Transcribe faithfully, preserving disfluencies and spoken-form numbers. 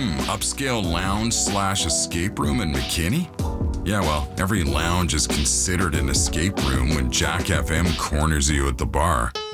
Upscale lounge slash escape room in McKinney? Yeah, well, every lounge is considered an escape room when Jack F M corners you at the bar.